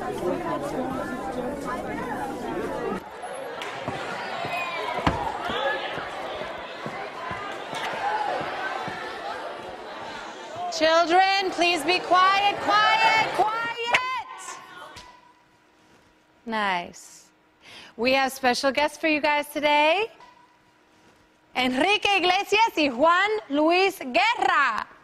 Children, please be quiet, quiet, quiet. Nice. We have special guests for you guys today. Enrique Iglesias y Juan Luis Guerra.